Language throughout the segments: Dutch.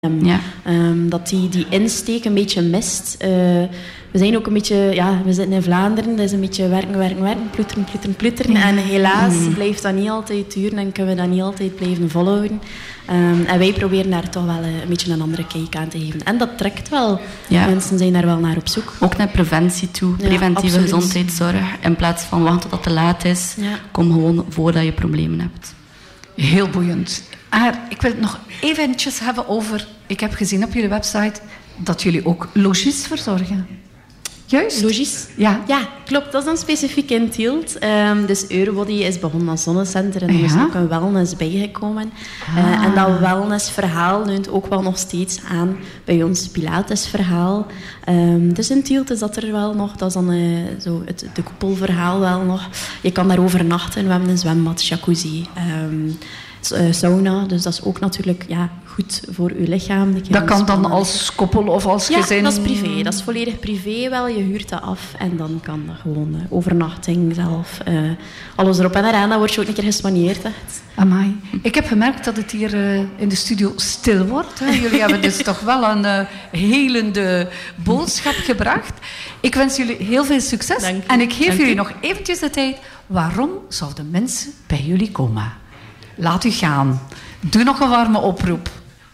Dat die insteek een beetje mist. We zijn ook een beetje... we zitten in Vlaanderen. Dat is een beetje werken, ploeteren. En helaas blijft dat niet altijd duren en kunnen we dat niet altijd blijven volhouden. En wij proberen daar toch wel een beetje een andere kijk aan te geven. En dat trekt wel. Mensen zijn daar wel naar op zoek. Ook naar preventie toe. Preventieve gezondheidszorg. In plaats van wachten tot het te laat is. Kom gewoon voordat je problemen hebt. Heel boeiend. Ik wil het nog eventjes hebben over... Ik heb gezien op jullie website dat jullie ook logies verzorgen. Juist? Logies? Ja, klopt. Dat is dan specifiek in Tielt. Dus Eurobody is begonnen als zonnecenter en er is ook een wellness bijgekomen. En dat wellnessverhaal leunt ook wel nog steeds aan bij ons Pilatesverhaal. Dus in Tielt is dat er wel nog. Dat is dan de koepelverhaal wel nog. Je kan daar overnachten. We hebben een zwembad, jacuzzi... sauna, dus dat is ook natuurlijk goed voor uw lichaam. Dat kan dan als koppel of als gezin? Ja, dat is privé. Dat is volledig privé wel. Je huurt dat af en dan kan dat gewoon overnachting zelf. Alles erop en eraan, dan word je ook een keer gespaneerd. Echt. Amai. Ik heb gemerkt dat het hier in de studio stil wordt. Hè. Jullie hebben dus toch wel een helende boodschap gebracht. Ik wens jullie heel veel succes. En ik geef jullie nog eventjes de tijd. Waarom zouden mensen bij jullie komen? Laat u gaan. Doe nog een warme oproep.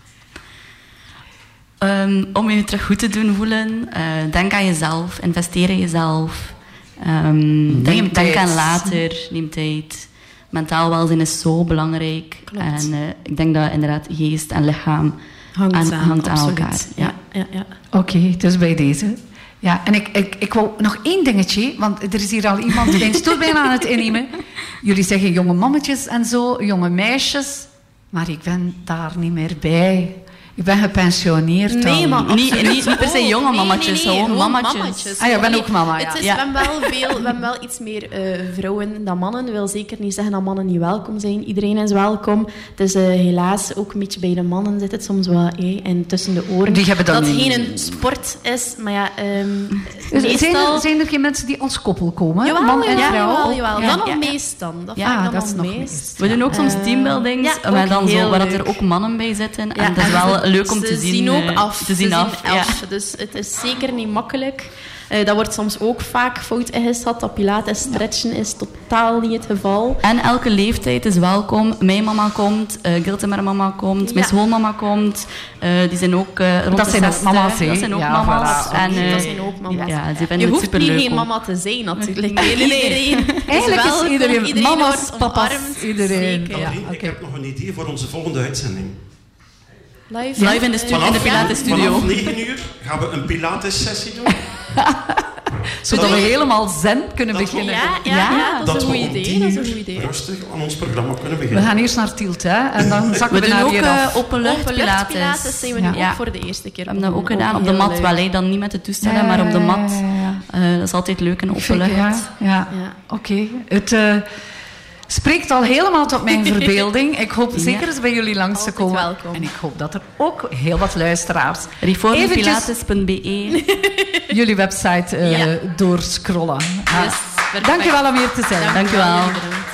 Om je terug goed te doen voelen. Denk aan jezelf. Investeer in jezelf. Denk aan later. Neem tijd. Mentaal welzijn is zo belangrijk. Klopt. En ik denk dat inderdaad geest en lichaam hangt aan elkaar. Ja. Oké, dus bij deze. Ja, en ik wou nog één dingetje, want er is hier al iemand die zijn stoel bijna aan het innemen. Jullie zeggen jonge mammetjes en zo, jonge meisjes. Maar ik ben daar niet meer bij. Ik ben gepensioneerd. Nee, maar niet per se jonge mamatjes, gewoon mamatjes. Ah ja, ik ben ook mama, ja. We hebben wel iets meer vrouwen dan mannen. Dat wil zeker niet zeggen dat mannen niet welkom zijn. Iedereen is welkom. Dus helaas, ook een beetje bij de mannen zit het soms wel en tussen de oren. Die hebben dat geen sport is, maar ja... meestal... zijn er geen mensen die als koppel komen? Jawel, man en vrouw? Jawel. Dan nog meest dan. Dat is nog meest. We doen ook soms teambuildings, maar dan zo, waar er ook mannen bij zitten. En dat is wel leuk om te zien. Ze zien ook af. Ze zien af. Dus het is zeker niet makkelijk. Dat wordt soms ook vaak fout ingeschat. Dat pilates stretchen is totaal niet het geval. En elke leeftijd is welkom. Mijn mama komt, Giltemer mama komt, mijn schoonmama komt. Die zijn ook rond de 60. Mama's, dat zijn ook mama's. En, dat zijn ook mama's. Je hoeft niet geen mama te zijn, natuurlijk. Nee. Eigenlijk is iedereen mama's, papa's, iedereen. Ik heb nog een idee voor onze volgende uitzending. Live in de Pilates studio. Vanaf 9 uur gaan we een Pilates-sessie doen. Zodat we helemaal zen kunnen beginnen. Ja, dat is een goed idee. Rustig aan ons programma kunnen beginnen. We gaan eerst naar Tielt, hè? En dan zakken we naar hier af. We doen ook openluchtpilates. Zijn we nu ook voor de eerste keer. We hebben dat ook gedaan. Op de mat wel, dan niet met de toestellen, maar op de mat. Dat is altijd leuk in openlucht. Ja. Oké. Het... spreekt al helemaal tot mijn verbeelding. Ik hoop zeker eens bij jullie langs te komen. Welkom. En ik hoop dat er ook heel wat luisteraars... Reformepilates.be jullie website doorscrollen. Yes, dank je wel om hier te zijn. Dank je wel.